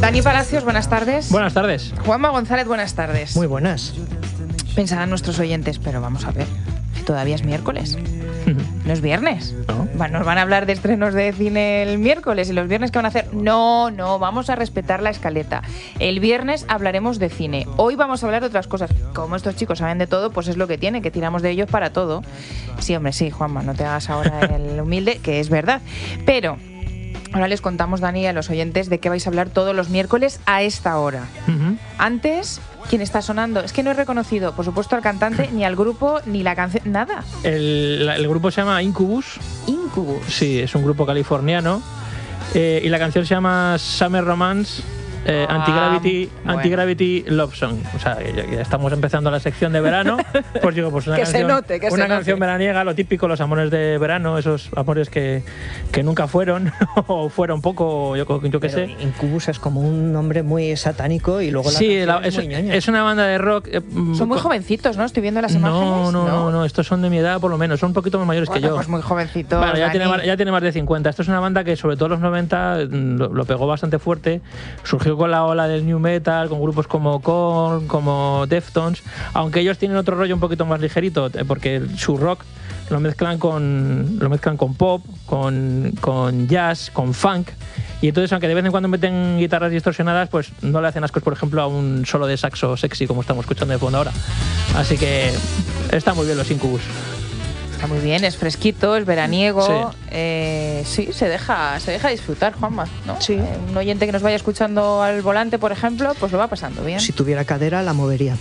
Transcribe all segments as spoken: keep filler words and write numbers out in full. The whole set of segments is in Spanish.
Dani Palacios, buenas tardes. Buenas tardes. Juanma González, buenas tardes. Muy buenas. Pensarán nuestros oyentes, pero vamos a ver, todavía es miércoles. No es viernes. ¿No? Bueno, nos van a hablar de estrenos de cine el miércoles y los viernes ¿qué van a hacer? No, no, vamos a respetar la escaleta. El viernes hablaremos de cine. Hoy vamos a hablar de otras cosas. Como estos chicos saben de todo, pues es lo que tiene, que tiramos de ellos para todo. Sí, hombre, sí, Juanma, no te hagas ahora el humilde, que es verdad. Pero ahora les contamos, Dani, a los oyentes de qué vais a hablar todos los miércoles a esta hora. Uh-huh. Antes, ¿quién está sonando? Es que no he reconocido, por supuesto, al cantante, ni al grupo, ni la canción, nada. El, el grupo se llama Incubus. Incubus. Sí, es un grupo californiano. Eh, y la canción se llama Summer Romance eh, Ah, Anti-Gravity, bueno. Anti-Gravity Love Song. O sea, ya, ya estamos empezando la sección de verano. Pues digo, pues una Que canción, se note, que se una note. canción veraniega, lo típico, los amores de verano, esos amores que, que nunca fueron, o fueron poco, yo, yo qué sé. Incubus es como un nombre muy satánico y luego la Sí, canción la- es, es, muy ñoña. es una banda de rock. eh, Son muy con- jovencitos, ¿no? Estoy viendo las imágenes. No, no, no, no, estos son de mi edad por lo menos, son un poquito más mayores Bueno, que yo. pues muy jovencitos. Bueno, ya Dani. tiene, más, ya tiene más de cincuenta. Esto es una banda que sobre todo en los noventa mm, lo, lo pegó bastante fuerte. Surgió con la ola del new metal, con grupos como Korn, como Deftones, aunque ellos tienen otro rollo un poquito más ligerito, eh, porque su rock lo mezclan con, lo mezclan con pop, con, con jazz, con funk. Y entonces, aunque de vez en cuando meten guitarras distorsionadas, pues no le hacen ascos, por ejemplo, a un solo de saxo sexy como estamos escuchando de fondo ahora. Así que está muy bien los Incubus. Está muy bien, es fresquito, es veraniego. Sí. Eh, sí, se deja, se deja disfrutar, Juanma, ¿no? Sí. Eh, un oyente que nos vaya escuchando al volante, por ejemplo, pues lo va pasando bien. Si tuviera cadera, la movería.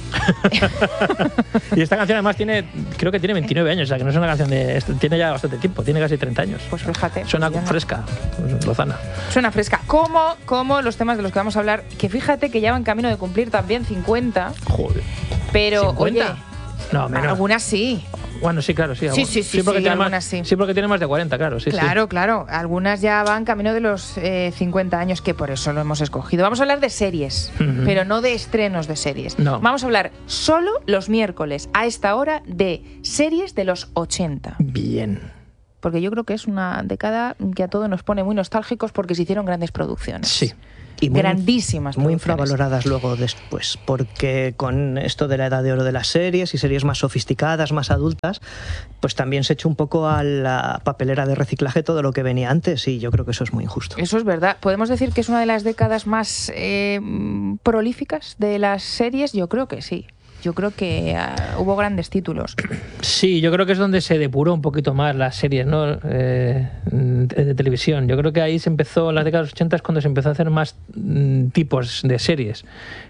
Y esta canción además tiene, creo que tiene veintinueve años, o sea que no es una canción de... Tiene ya bastante tiempo, tiene casi treinta años. Pues fíjate. Suena pues ya no- fresca, lozana. Suena fresca. Como, como los temas de los que vamos a hablar, que fíjate que ya van camino de cumplir también cincuenta, Joder. pero ¿cincuenta? oye, No, menos. algunas sí. Bueno, sí, claro, sí. Sí, algunas. sí, sí, porque sí, tiene más, algunas sí. Sí, porque tiene más de cuarenta, claro, sí, claro, sí. claro. Algunas ya van camino de los eh, cincuenta años, que por eso lo hemos escogido. Vamos a hablar de series, Ujú. pero no de estrenos de series. No. Vamos a hablar solo los miércoles, a esta hora, de series de los ochenta. Bien. Porque yo creo que es una década que a todos nos pone muy nostálgicos porque se hicieron grandes producciones. Sí. Y muy, Grandísimas muy producciones. infravaloradas luego después, porque con esto de la edad de oro de las series y series más sofisticadas, más adultas, pues también se echó un poco a la papelera de reciclaje todo lo que venía antes y yo creo que eso es muy injusto. Eso es verdad. ¿Podemos decir que es una de las décadas más eh, prolíficas de las series? Yo creo que sí. Yo creo que uh, hubo grandes títulos. Sí, yo creo que es donde se depuró un poquito más las series, ¿no? Eh, de, de televisión. Yo creo que ahí se empezó, en las décadas ochenta es cuando se empezó a hacer más mm, tipos de series.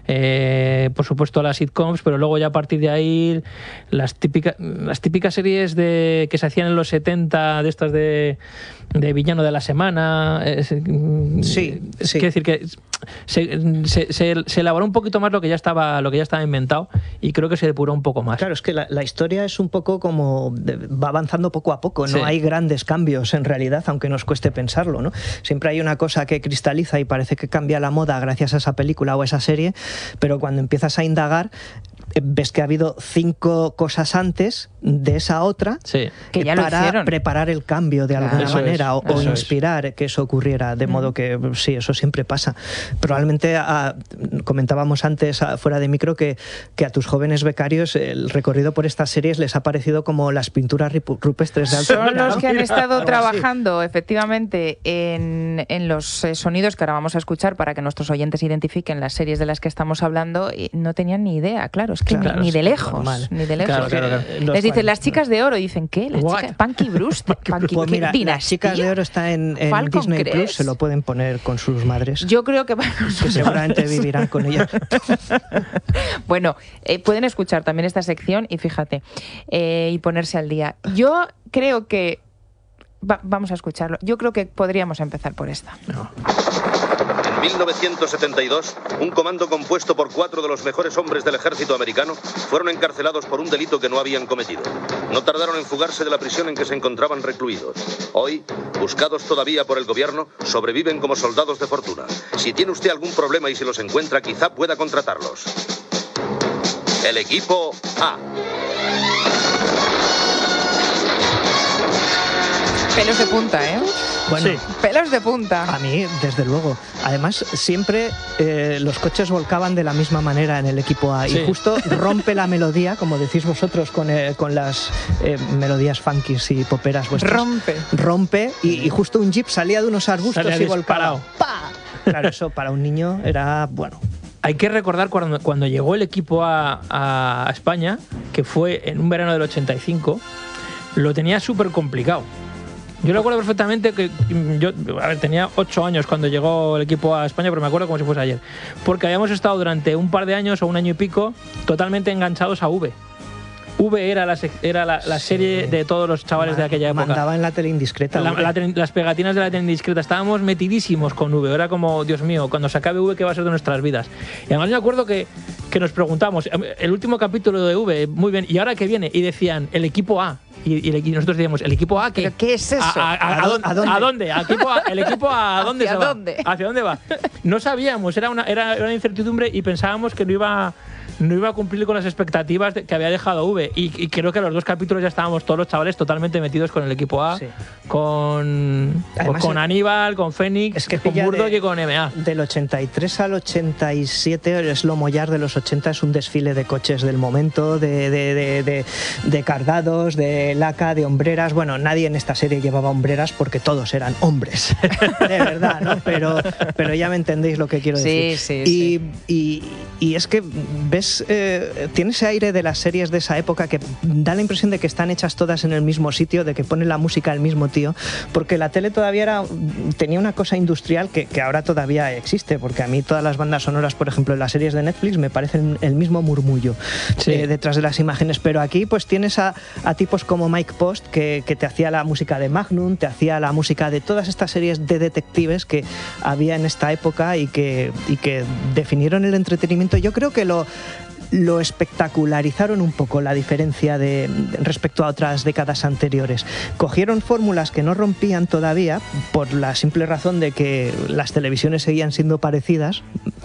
Eh, por supuesto las sitcoms, pero luego ya a partir de ahí las típicas, las típicas series de, que se hacían en los setenta, de estas de, de villano de la semana. Eh, Sí, es sí. Quiero decir que se, se, se, se elaboró un poquito más lo que ya estaba, lo que ya estaba inventado y creo que se depuró un poco más. Claro, es que la, la historia es un poco como de- va avanzando poco a poco, no Sí. hay grandes cambios en realidad, aunque nos cueste pensarlo, ¿no? Siempre hay una cosa que cristaliza y parece que cambia la moda gracias a esa película o esa serie, pero cuando empiezas a indagar eh, ves que ha habido cinco cosas antes de esa otra Sí. Que eh, ya lo para hicieron. preparar el cambio de Claro. alguna Eso es, manera o, o eso es. inspirar que eso ocurriera, de modo que sí, eso siempre pasa. Probablemente ah, comentábamos antes ah, fuera de micro que, que a tus jóvenes becarios el recorrido por estas series les ha parecido como las pinturas ripu- rupestres de Alto Son Milán. los que han estado Algo así. trabajando efectivamente en, en los eh, sonidos que ahora vamos a escuchar para que nuestros oyentes identifiquen las series de las que estamos hablando y no tenían ni idea, claro, es que Claro, ni, ni de es lejos, normal. ni de lejos. Claro, claro, claro. Los Les dicen fan- las chicas de oro y dicen, ¿qué? Las What? chicas, Punky Brewster, Punky, Pues ¿qué? mira, las ¿Dinastía? chicas de oro está en, en Falcon Disney Crest. Plus, se lo pueden poner con sus madres, Yo creo que para que nosotros- seguramente vivirán con ellas. Bueno, eh, pueden escuchar también esta sección y fíjate, eh, y ponerse al día. Yo creo que... va- vamos a escucharlo. Yo creo que podríamos empezar por esta. No. En mil novecientos setenta y dos, un comando compuesto por cuatro de los mejores hombres del ejército americano fueron encarcelados por un delito que no habían cometido. No tardaron en fugarse de la prisión en que se encontraban recluidos. Hoy, buscados todavía por el gobierno, sobreviven como soldados de fortuna. Si tiene usted algún problema y se los encuentra, quizá pueda contratarlos. El equipo A. Pelos de punta, ¿eh? Bueno, Sí. Pelos de punta. a mí, desde luego. Además, siempre eh, los coches volcaban de la misma manera en el equipo A. Sí. Y justo rompe la melodía, como decís vosotros, con, eh, con las eh, melodías funkies y poperas vuestras. Rompe. Rompe y, y justo un jeep salía de unos arbustos Salía y volcaba. disparado. ¡Pa! Claro, eso para un niño era, bueno... Hay que recordar cuando, cuando llegó el equipo A a España, que fue en un verano del ochenta y cinco, lo tenía súper complicado. Yo recuerdo perfectamente que yo, a ver, tenía ocho años cuando llegó el equipo a España, pero me acuerdo como si fuese ayer. Porque habíamos estado durante un par de años o un año y pico totalmente enganchados a V. V era la, era la, la serie de todos los chavales de aquella época. Mandaba en la tele indiscreta. La- V. la tele- las pegatinas de la tele indiscreta. Estábamos metidísimos con V. Era como, Dios mío, cuando se acabe V, ¿qué va a ser de nuestras vidas? Y además me acuerdo que, que nos preguntamos, el último capítulo de V, muy bien, ¿y ahora qué viene? Y decían, el equipo A. Y, y el- y nosotros decíamos, ¿el equipo A qué? ¿Pero qué es eso? ¿A, a- a- ¿A dónde? a dónde? ¿A dónde? ¿A equipo A- ¿El equipo A, a dónde ¿Hacia se va? dónde? ¿Hacia dónde va? No sabíamos, era una, era, era una incertidumbre y pensábamos que no iba... no iba a cumplir con las expectativas de- que había dejado V. Y, y creo que a los dos capítulos ya estábamos todos los chavales totalmente metidos con el equipo A, Sí. con, Además, con el- Aníbal, con Fénix, Es que con pilla Murdoch de- y con M A. Del ochenta y tres al ochenta y siete, el slow mollar de los ochenta es un desfile de coches del momento, de, de, de, de, de cardados, de laca, de hombreras. Bueno, nadie en esta serie llevaba hombreras porque todos eran hombres, de verdad, ¿no? Pero, pero ya me entendéis lo que quiero Sí, decir. sí, y, sí. Y, y es que ves, eh, tiene ese aire de las series de esa época que da la impresión de que están hechas todas en el mismo sitio, de que pone la música el mismo tío, porque la tele todavía era, tenía una cosa industrial que, que ahora todavía existe, porque a mí todas las bandas sonoras, por ejemplo, en las series de Netflix me parecen el mismo murmullo Sí. eh, detrás de las imágenes, pero aquí pues tienes a, a tipos como Mike Post que, que te hacía la música de Magnum, te hacía la música de todas estas series de detectives que había en esta época y que, y que definieron el entretenimiento. Yo creo que lo lo espectacularizaron un poco, la diferencia de, respecto a otras décadas anteriores. Cogieron fórmulas que no rompían todavía por la simple razón de que las televisiones seguían siendo parecidas,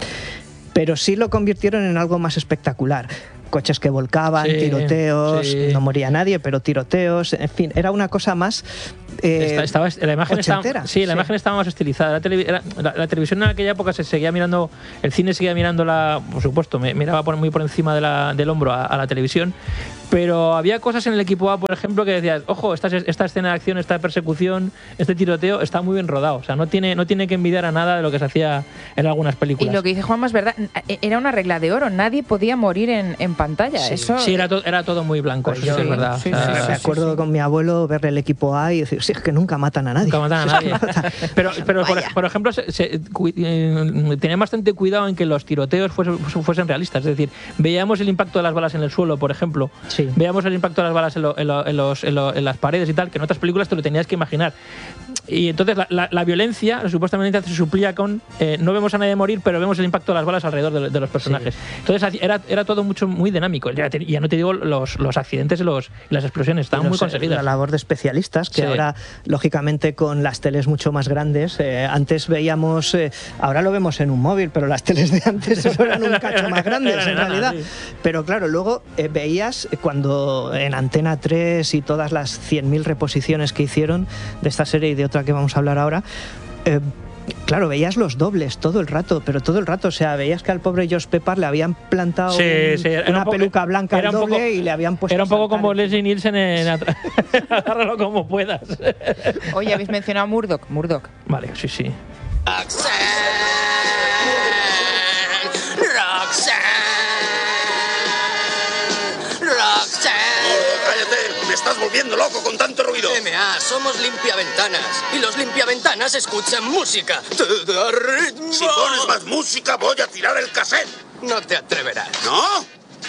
pero sí lo convirtieron en algo más espectacular. Coches que volcaban, Sí, tiroteos, sí. no moría nadie, pero tiroteos, en fin, era una cosa más eh, Esta- estaba, la imagen estaba, ochentera, sí, la sí. imagen estaba más estilizada. La, televi- era- la- la televisión en aquella época se seguía mirando, el cine seguía mirando la, por supuesto, me, miraba por, muy por encima de la- del hombro a, a la televisión, pero había cosas en el equipo A, por ejemplo, que decías, ojo, esta, esta escena de acción, esta persecución, este tiroteo está muy bien rodado, o sea, no tiene, no tiene que envidiar a nada de lo que se hacía en algunas Y películas. lo que dice Juanma es verdad, era una regla de oro, nadie podía morir en, en pantalla. Sí. Eso, Sí, era, to- era todo muy blanco, Pues eso yo- sí es verdad. sí, o sea, sí, me sí, acuerdo sí. con mi abuelo ver el equipo A y decir, sí, es que nunca matan a nadie. Nunca matan a nadie. Pero, pero por, por ejemplo, se, se, cu- eh, tenían bastante cuidado en que los tiroteos fuesen, fuesen realistas. Es decir, veíamos el impacto de las balas en el suelo, por ejemplo. Sí. Veíamos el impacto de las balas en, lo- en lo- en los, en, lo- en las paredes y tal, que en otras películas te lo tenías que imaginar. Y entonces la, la- la violencia supuestamente se suplía con eh, no vemos a nadie morir, pero vemos el impacto de las balas alrededor de, de los personajes. Entonces hacía- era, era todo mucho muy dinámico. Ya, te- ya no te digo los, los accidentes y, los, y las explosiones, estaban Y muy los- conseguidas. La labor de especialistas, que Sí. ahora, lógicamente, con las teles mucho más grandes, eh, antes veíamos, eh, ahora lo vemos en un móvil, pero las teles de antes eso eran un cacho más grandes, Eran en enanas, realidad. sí. Pero claro, luego eh, veías cuando en Antena tres y todas las cien mil reposiciones que hicieron de esta serie y de otra que vamos a hablar ahora, eh, claro, veías los dobles todo el rato, pero todo el rato, o sea, veías que al pobre Josh Pepper le habían plantado Sí, un- sí, era una un poco- peluca blanca era al un doble poco- y le habían puesto Era un a poco saltar como en- Leslie Nielsen en atra- agárralo como puedas. Oye, habéis mencionado a Murdoch. Murdoch. Vale, sí, sí. Roxanne, Roxanne, Roxanne. ¡Cállate! ¡Me estás volviendo loco con tanto ruido! M A, somos limpiaventanas y los limpiaventanas escuchan música. Te da ritmo. Si pones más música, voy a tirar el cassette. No te atreverás. ¿No?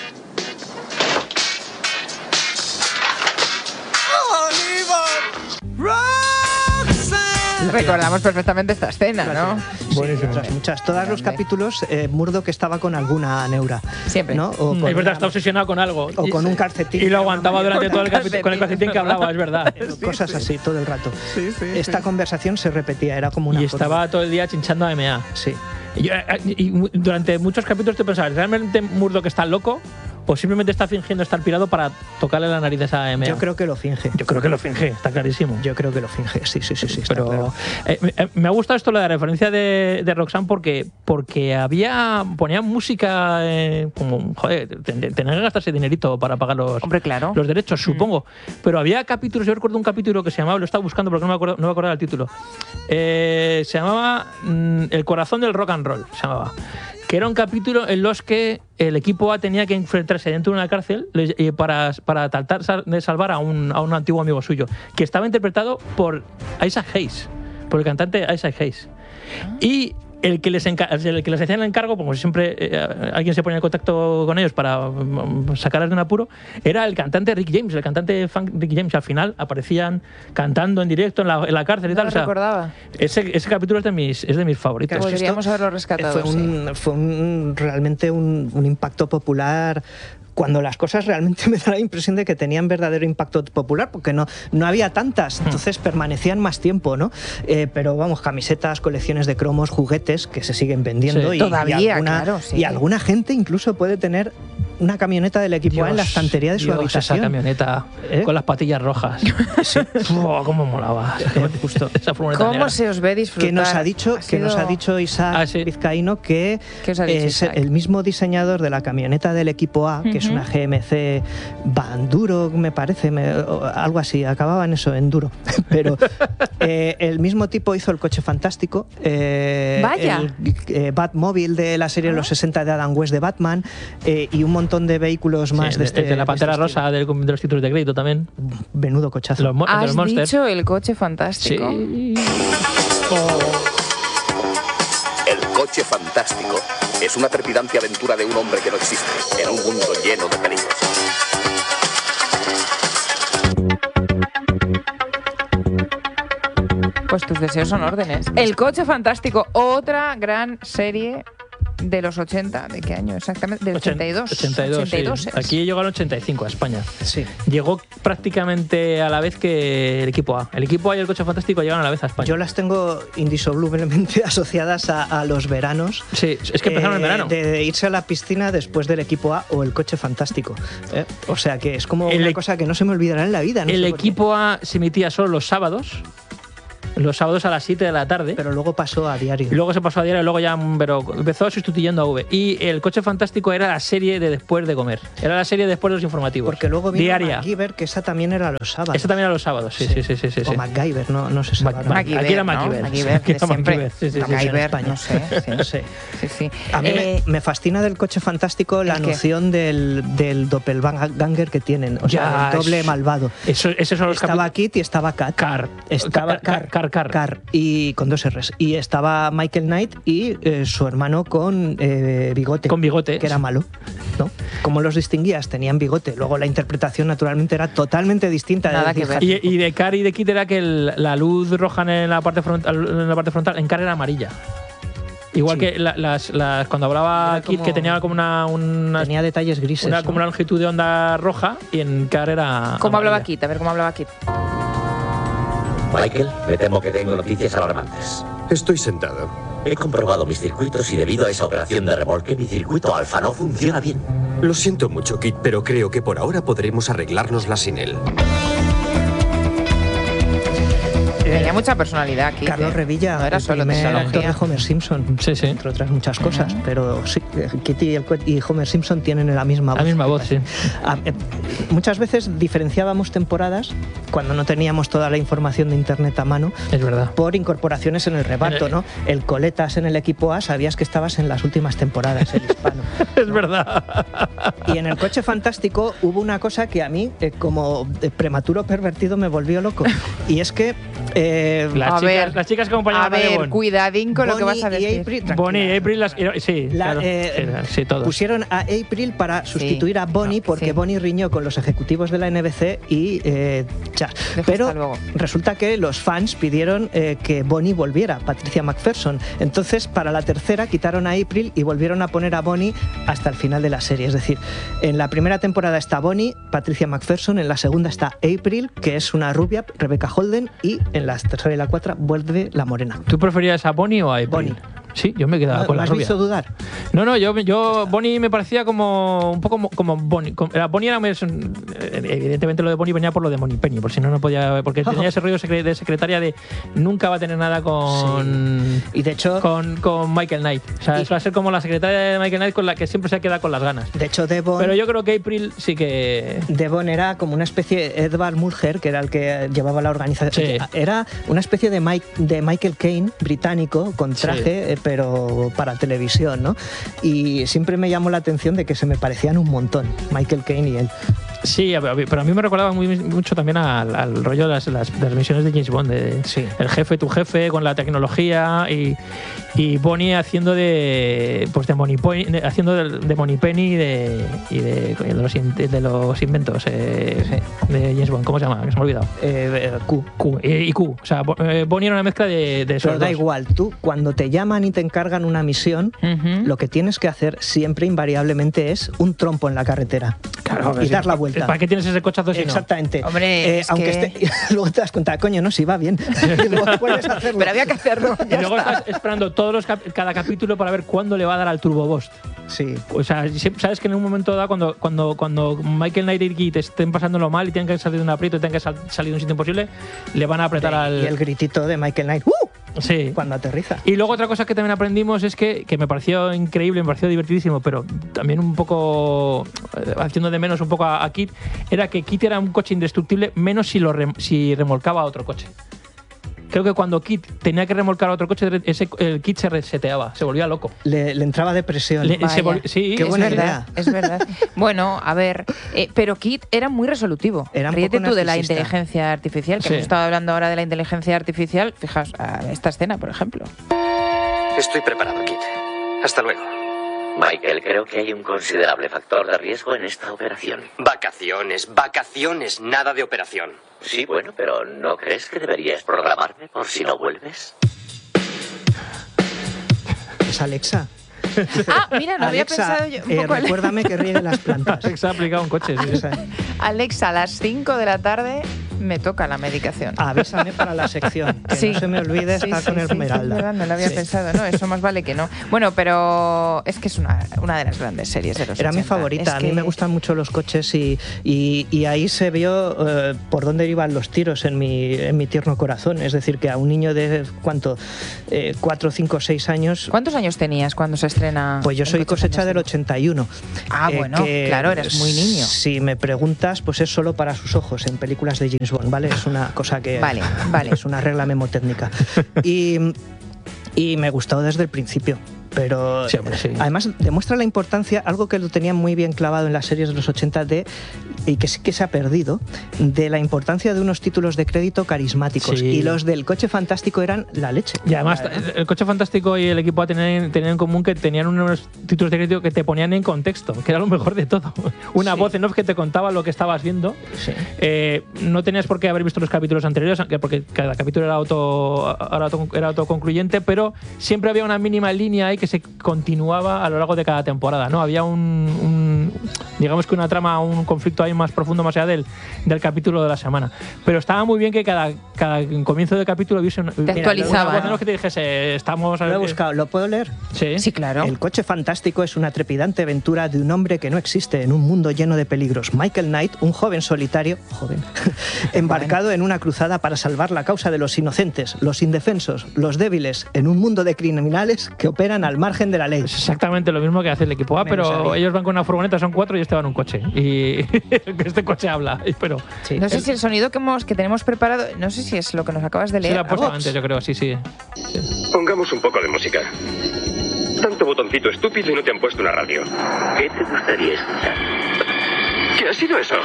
Recordamos perfectamente esta escena, ¿no? Sí, Buenísimo. otras muchas. Todos los Grande. capítulos, eh, Murdoch estaba con alguna neura. Siempre. ¿no? O Es con, verdad, está obsesionado con algo. o con un calcetín. Y lo aguantaba durante Con todo el un capítulo con el calcetín, calcetín que es verdad. hablaba, es verdad. cosas así todo el rato. Esta conversación se repetía, era como una Y estaba fórmula. todo el día chinchando a M A. Sí. Y, yo- y durante muchos capítulos te pensabas, ¿realmente Murdoch está loco? o simplemente está fingiendo estar pirado para tocarle la nariz a esa M A. Yo creo que lo finge. Yo creo que lo finge, está clarísimo. Yo creo que lo finge, sí, sí, sí, sí está Pero claro. eh, me, me ha gustado esto, la referencia de, de Roxanne, porque, porque había ponía música eh, como, joder, tenían que gastarse dinerito para pagar los, Hombre, claro. los derechos, mm. supongo. Pero había capítulos, yo recuerdo un capítulo que se llamaba, lo estaba buscando porque no me acuerdo, no me acordaba el título, eh, se llamaba mm, El corazón del rock and roll, se llamaba. Que era un capítulo en los que el equipo A tenía que infiltrarse dentro de una cárcel para, para tratar de salvar a un, a un antiguo amigo suyo, que estaba interpretado por Isaac Hayes, por el cantante Isaac Hayes. Y el que les, enca- el que les hacía el encargo, como siempre eh, alguien se ponía en contacto con ellos para um, sacarlas de un apuro, era el cantante Rick James, el cantante funk Rick James. Al final aparecían cantando en directo en la, en la cárcel y No tal. lo O sea, recordaba. Ese, ese capítulo es de mis, es de mis favoritos. Claro, Podríamos haberlo rescatado. Fue, un, sí. fue un, realmente un, un impacto popular, cuando las cosas realmente me da la impresión de que tenían verdadero impacto popular, porque no, no había tantas, entonces permanecían más tiempo, ¿no? Eh, pero vamos, camisetas, colecciones de cromos, juguetes que se siguen vendiendo Sí, y, todavía, y, alguna, claro, sí. y alguna gente incluso puede tener una camioneta del equipo Dios, A en la estantería de su Dios, habitación. esa camioneta ¿Eh? con las patillas rojas. Sí. Oh, cómo molaba. Eh, justo. Esa furgoneta ¿Cómo negra. se os ve disfrutar? Que nos ha dicho, Ha que nos sido- ha dicho Isaac Ah, sí. Vizcaíno que ¿Qué os ha dicho es Isaac? el mismo diseñador de la camioneta del equipo A, que es Ujú. una G M C Banduro, me parece, me- o algo así, acababa en eso, Enduro. Pero eh, el mismo tipo hizo el coche fantástico, eh, Vaya. el eh, Batmobile de la serie de los sesenta de Adam West de Batman, eh, y un montón de vehículos Sí, más de, de, este, de la Pantera de este Rosa del- de los títulos de crédito también. estilo. Menudo cochazo. Los, mo- de Has los Monsters. dicho el coche fantástico. Sí. El coche fantástico es una trepidante aventura de un hombre que no existe en un mundo lleno de peligros. Pues tus deseos son órdenes. El coche fantástico, otra gran serie de los ochenta. ¿De qué año exactamente? Del ochenta y dos. ochenta y dos, ochenta y dos sí. es. Aquí llegó al ochenta y cinco a España. Sí. Llegó prácticamente a la vez que el equipo A. El equipo A y el coche fantástico llegaron a la vez a España. Yo las tengo indisolublemente asociadas a, a los veranos. Sí, es que empezaron en Eh, verano. De, de irse a la piscina después del equipo A o el coche fantástico. ¿eh? O sea que es como El una e- cosa que no se me olvidará en la vida. No el sé por qué. equipo A se emitía solo los sábados. Los sábados a las siete de la tarde. Pero luego pasó a diario. Y luego se pasó a diario y luego ya pero empezó sustituyendo a V. Y el coche fantástico era la serie de después de comer. Era la serie después de los informativos. Porque luego vino diaria. MacGyver, que esa también era los sábados. Esa también era los sábados, sí, sí, sí, sí, sí, O sí. MacGyver, no, no sé si Mac- ahora. Mac- MacGyver, aquí era ¿no? MacGyver. MacGyver, Aquí de era siempre. MacGyver, sí, sí, sí. MacGyver. MacGyver, España. no sé. Sí, No sé. sí, sí. A mí Eh, me, me fascina del coche fantástico la ¿el qué? noción del, del doppelganger que tienen. O sea, Ya, el doble es- malvado. Eso, esos son los Estaba capítulos- Kit y estaba Kat. Car. Estaba Car, Car, Car. Car, y con dos R's. Y estaba Michael Knight y eh, su hermano con eh, bigote. Con bigote. Que era malo, ¿no? ¿Cómo los distinguías? Tenían bigote. Luego la interpretación naturalmente era totalmente distinta. de Nada decir, que ver. Y, y de Car y de Kit era que el- la luz roja en la parte frontal, en la parte frontal en Car era amarilla. Igual Sí. que la- las, las- cuando hablaba Era Kit, como- que tenía como una, una, Tenía detalles grises. una- ¿no? como una longitud de onda roja y en Car era. ¿Cómo hablaba amarilla. Kit? A ver cómo hablaba Kit. Michael, me temo que tengo noticias alarmantes. Estoy sentado. He comprobado mis circuitos y debido a esa operación de remolque, mi circuito alfa no funciona bien. Lo siento mucho, Kit, pero creo que por ahora podremos arreglárnosla sin él. Tenía mucha personalidad Kit. Carlos ¿eh? Revilla, No era el solo primer actor de tecnología. Homer Simpson. Sí, sí. Entre otras muchas cosas. Pero sí, Kitty y, el co- y Homer Simpson tienen la misma voz. La misma voz, sí. Ah, eh, muchas veces diferenciábamos temporadas cuando no teníamos toda la información de internet a mano Es verdad. por incorporaciones en el reparto, ¿no? El Coletas en el equipo A, sabías que estabas en las últimas temporadas, el hispano. Es verdad. Y en el coche fantástico hubo una cosa que a mí, eh, como eh, prematuro pervertido, me volvió loco. Y es que eh, Las A chicas, ver, las chicas que A acompañaban a ver, Devon. cuidadín con lo que Bonnie vas a y decir. April, tranquila. Bonnie y April, las, sí, La, claro, eh, sí, sí, todos. pusieron a April para sustituir a Bonnie Ah, porque sí. Bonnie riñó con los ejecutivos de la N B C y eh, chas. Deja hasta Pero luego. resulta que los fans pidieron eh, que Bonnie volviera, Patricia McPherson. Entonces, para la tercera quitaron a April y volvieron a poner a Bonnie hasta el final de la serie. Es decir, en la primera temporada está Bonnie, Patricia McPherson, en la segunda está April, que es una rubia, Rebecca Holden, y en la tercera y la cuarta vuelve la morena. ¿Tú preferías a Bonnie o a April? Bonnie. Sí, yo me quedaba ¿No, con la ¿me has rubia. visto dudar? No, no, yo, yo Bonnie me parecía como un poco como Bonnie. Como, era, Bonnie era muy, evidentemente lo de Bonnie venía por lo de Moneypenny, por si no no podía, porque tenía ese rollo de secretaria de nunca va a tener nada con sí. y de hecho con, con Michael Knight. O sea, y, va a ser como la secretaria de Michael Knight con la que siempre se queda con las ganas. De hecho, Devon. Pero yo creo que April sí que. Devon era como una especie de Edward Mulher, que era el que llevaba la organización. Sí. Era una especie de, Mike, de Michael Caine británico con traje, sí. eh, pero para televisión, ¿no? Y siempre me llamó la atención de que se me parecían un montón, Michael Caine y él. Sí, pero a mí me recordaba muy, mucho también al, al rollo de las, las, las misiones de James Bond, de sí. el jefe, tu jefe, con la tecnología y, y Bonnie haciendo de pues de Moneypenny, haciendo de, de Moneypenny y de, y de, de, los, de los inventos eh, sí. de James Bond. ¿Cómo se llama? Que se me ha olvidado. Eh, Q. Q. Y, y Q. O sea, Bonnie era una mezcla de, de esos Pero da dos. igual, tú cuando te llaman y te encargan una misión, uh-huh. lo que tienes que hacer siempre invariablemente es un trompo en la carretera. Claro, y dar la vuelta. ¿Para qué tienes ese cochazo si Exactamente. No? Hombre, eh, es aunque que... esté, luego te das cuenta, coño, no, si va bien. Y luego vuelves a hacerlo. Pero había que hacerlo. Y luego está. Estás esperando todos los cap cada capítulo para ver cuándo le va a dar al Turbo Boss. Sí. O sea, sabes que en un momento dado, cuando, cuando, cuando Michael Knight y Kit estén pasándolo mal y tienen que salir de un aprieto y tienen que sal salir de un sitio imposible, le van a apretar de, al. Y el gritito de Michael Knight. ¡Uh! Sí. Cuando aterriza. Y luego otra cosa que también aprendimos es que, que me pareció increíble, me pareció divertidísimo, pero también un poco haciendo de menos un poco a, a Kit, era que Kit era un coche indestructible menos si lo rem si remolcaba a otro coche. Creo que cuando Kit tenía que remolcar a otro coche, ese, el Kit se reseteaba, se volvía loco. Le, le entraba depresión. Le, se sí, qué buena es verdad, idea. Es verdad. Bueno, a ver, eh, pero Kit era muy resolutivo. Era un Ríete poco tú de la narcisista. inteligencia artificial, que sí. hemos estado hablando ahora de la inteligencia artificial. Fijaos, esta escena, por ejemplo. Estoy preparado, Kit. Hasta luego. Michael, creo que hay un considerable factor de riesgo en esta operación. Vacaciones, vacaciones, nada de operación. Sí, bueno, pero ¿no crees que deberías programarme por si no vuelves? Es Alexa. Ah, mira, no Alexa, había pensado yo. Un eh, poco recuérdame que riegue las plantas. Alexa ha aplicado un coche. Sí. Alexa, a las cinco de la tarde me toca la medicación. Avísame para la sección, que sí. no se me olvide sí, estar sí, con el sí, Esmeralda. Sí, no lo había sí. pensado, no, eso más vale que no. Bueno, pero es que es una, una de las grandes series de los Era ochenta. mi favorita, es a que... mí me gustan mucho los coches y, y, y ahí se vio eh, por dónde iban los tiros en mi, en mi tierno corazón. Es decir, que a un niño de, ¿cuánto? Eh, cuatro, cinco, seis años... ¿Cuántos años tenías cuando se estrena? Pues yo soy cosecha del ochenta y uno. Ah, eh, bueno, que, claro, eres muy niño. Si me preguntas, pues es solo para sus ojos en películas de James Bond, ¿vale? Es una cosa que... Vale, vale. Es una regla memotécnica. y, y me gustó desde el principio. Pero sí, hombre, sí. además demuestra la importancia, algo que lo tenían muy bien clavado en las series de los ochenta de, y que sí que se ha perdido, de la importancia de unos títulos de crédito carismáticos. Sí. Y los del Coche Fantástico eran la leche. Y además el Coche Fantástico y el equipo A tenían, tenían en común que tenían unos títulos de crédito que te ponían en contexto, que era lo mejor de todo. Una sí. voz en off que te contaba lo que estabas viendo. Sí. Eh, no tenías por qué haber visto los capítulos anteriores, porque cada capítulo era, auto, era autoconcluyente, pero siempre había una mínima línea ahí que se continuaba a lo largo de cada temporada, ¿no? Había un, un digamos que una trama, un conflicto ahí más profundo más allá del, del capítulo de la semana. Pero estaba muy bien que cada, cada comienzo de capítulo hubiese una, te actualizaba, una voz que te dijese, estamos... Lo he buscado, ¿lo puedo leer? Sí. Sí, claro. El Coche Fantástico es una trepidante aventura de un hombre que no existe en un mundo lleno de peligros. Michael Knight, un joven solitario, joven, embarcado en una cruzada para salvar la causa de los inocentes, los indefensos, los débiles, en un mundo de criminales que operan al margen de la ley. Es exactamente lo mismo que hace el equipo A, pero sabía. Ellos van con una furgoneta, son cuatro y este va en un coche. Y este coche habla, pero... Sí. No sé el... si el sonido que, hemos, que tenemos preparado, no sé si es lo que nos acabas de leer. Sí, lo he puesto antes, yo creo, sí, sí, sí. Pongamos un poco de música. Tanto botoncito estúpido y no te han puesto una radio. ¿Qué te gustaría escuchar? ¿Qué ha sido eso?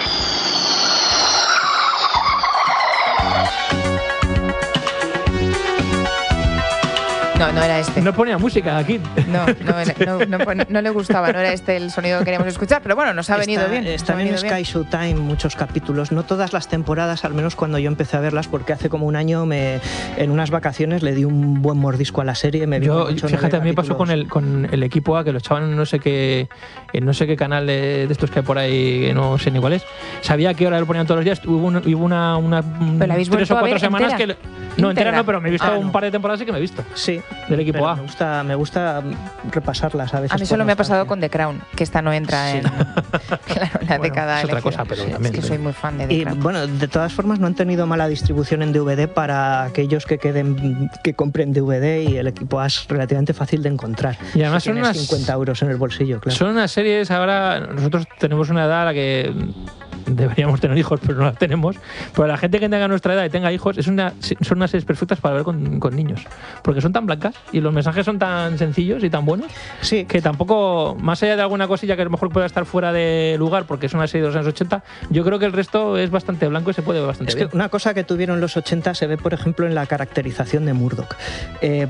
No, no era este. No ponía música aquí. No, no, no, no, no, no le gustaba, no era este el sonido que queríamos escuchar, pero bueno, nos ha venido está, bien. Están en Sky Showtime muchos capítulos, no todas las temporadas, al menos cuando yo empecé a verlas, porque hace como un año me, en unas vacaciones le di un buen mordisco a la serie. Me yo, fíjate, a mí me pasó con el, con el equipo A, que lo echaban en no sé qué, en no sé qué canal de, de estos que hay por ahí, que no sé ni cuál es. Sabía que ahora lo ponían todos los días, hubo una, hubo una, una tres o cuatro semanas entera? que... No, entera no, pero me he visto ah, un par de temporadas y que me he visto. Sí, del equipo Pero A. Me gusta, me gusta repasarlas a veces. A mí solo me ha pasado con The Crown, que esta no entra Sí. en claro, la Bueno, década es otra elegida. cosa, pero Sí, también, es que sí. soy muy fan de The Y Crown. bueno, de todas formas no han tenido mala distribución en D V D para aquellos que queden que compren D V D, y el equipo A es relativamente fácil de encontrar. Y además Si son tienes unas- cincuenta euros en el bolsillo, claro. Son unas series, ahora nosotros tenemos una edad a la que deberíamos tener hijos, pero no la tenemos. Pero la gente que tenga nuestra edad y tenga hijos, es una, son unas series perfectas para ver con, con niños. Porque son tan blancas y los mensajes son tan sencillos y tan buenos Sí. que tampoco, más allá de alguna cosilla que a lo mejor pueda estar fuera de lugar porque es una serie de los años ochenta, yo creo que el resto es bastante blanco y se puede ver bastante Es bien. que una cosa que tuvieron los ochenta se ve, por ejemplo, en la caracterización de Murdoch. Eh,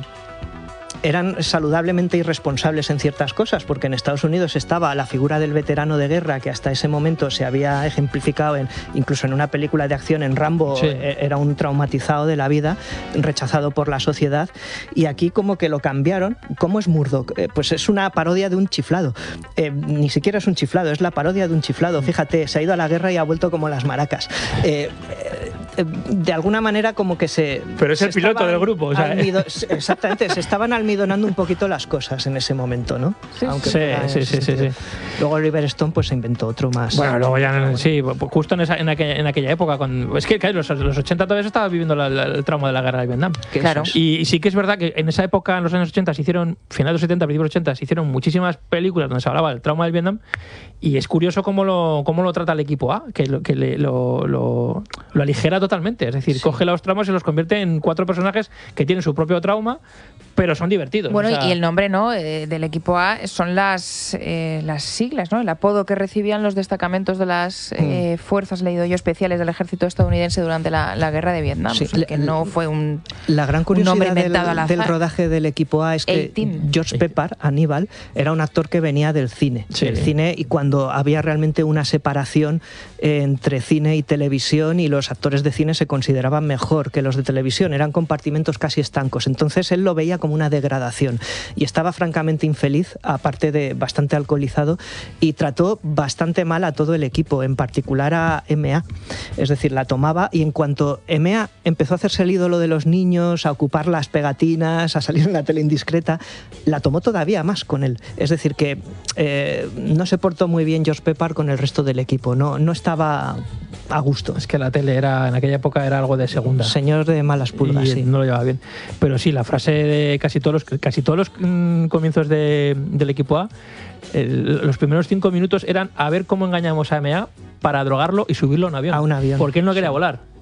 eran saludablemente irresponsables en ciertas cosas, porque en Estados Unidos estaba la figura del veterano de guerra, que hasta ese momento se había ejemplificado en, incluso en una película de acción, en Rambo. Sí. eh, Era un traumatizado de la vida, rechazado por la sociedad, y aquí como que lo cambiaron. ¿Cómo es Murdoch? Eh, pues es una parodia de un chiflado. Eh, ni siquiera es un chiflado, es la parodia de un chiflado. Fíjate, se ha ido a la guerra y ha vuelto como las maracas. Eh, eh, de alguna manera como que se... Pero es se el piloto estaban del grupo, o sea, almido- exactamente, se estaban almidonando un poquito las cosas en ese momento, ¿no? Aunque Sí, fuera en sí, ese sí, sí, sentido. sí. Luego Oliver Stone pues se inventó otro más. Bueno, luego ya, sí, justo en, esa, en, aquella, en aquella época. Cuando, es que claro, los, los ochenta todavía se estaba viviendo la- la- el trauma de la guerra de Vietnam. Que Claro. eso es- Y, y sí que es verdad que en esa época, en los años ochenta, se hicieron, final de los setenta, principios de los ochenta, se hicieron muchísimas películas donde se hablaba del trauma del Vietnam. Y es curioso cómo lo, cómo lo trata el equipo A, que, lo, que le- lo, lo, lo aligera totalmente. Es decir, coge los traumas y los convierte en cuatro personajes que tienen su propio trauma, pero son divertidos. Bueno, o sea, y el nombre, ¿no?, eh, del equipo A son las eh, las siglas, ¿no? El apodo que recibían los destacamentos de las eh, fuerzas, leído yo, especiales del ejército estadounidense durante la, la guerra de Vietnam. Sí, O sea, que le- no fue un La gran un nombre curiosidad del, inventado al azar. del rodaje del equipo A es que A-Team. George Peppard, Aníbal, era un actor que venía del cine. Sí. Del cine, y cuando había realmente una separación eh, entre cine y televisión, y los actores de cine se consideraban mejor que los de televisión, eran compartimentos casi estancos. Entonces él lo veía como una degradación y estaba francamente infeliz, aparte de bastante alcoholizado, y trató bastante mal a todo el equipo, en particular a M A. Es decir, la tomaba, y en cuanto M A empezó a hacerse el ídolo de los niños, a ocupar las pegatinas, a salir en la tele indiscreta, la tomó todavía más con él. Es decir, que eh, no se portó muy bien George Peppard con el resto del equipo, no, no estaba a gusto. Es que la tele era en aquella época era algo de segunda. Señor de malas pulgas, y sí. no lo llevaba bien. Pero sí, la frase de casi todos los, casi todos los mm, comienzos de, del equipo A, el- los primeros cinco minutos eran a ver cómo engañamos a M A para drogarlo y subirlo a un avión. A un avión. Porque él no quería volar.